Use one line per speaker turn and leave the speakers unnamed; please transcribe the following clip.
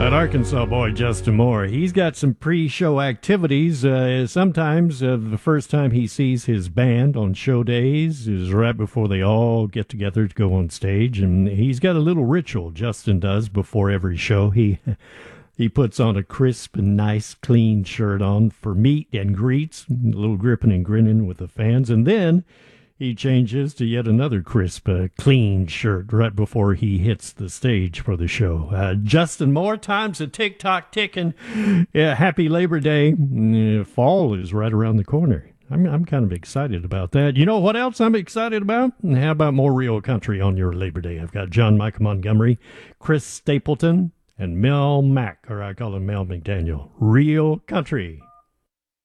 That Arkansas boy, Justin Moore, he's got some pre-show activities. Sometimes the first time he sees his band on show days is right before they all get together to go on stage. And he's got a little ritual, Justin does, before every show. He puts on a crisp and nice, clean shirt on for meet and greets, a little gripping and grinning with the fans. And then he changes to yet another crisp, clean shirt right before he hits the stage for the show. Justin Moore, time's a tick-tock ticking. Happy Labor Day. Fall is right around the corner. I'm kind of excited about that. You know what else I'm excited about? How about more real country on your Labor Day? I've got John Michael Montgomery, Chris Stapleton, and Mel Mack, or I call him Mel McDaniel. Real country.